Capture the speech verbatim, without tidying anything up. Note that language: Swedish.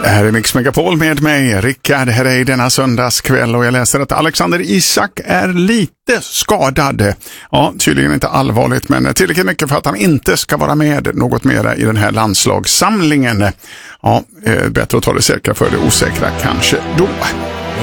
Det här är Mix Megapol med mig, Rickard Herrey, denna söndagskväll, och jag läser att Alexander Isak är lite skadad. Ja, tydligen inte allvarligt, men tillräckligt mycket för att han inte ska vara med något mera i den här landslagssamlingen. Ja, bättre att ta det säkra för det osäkra kanske då.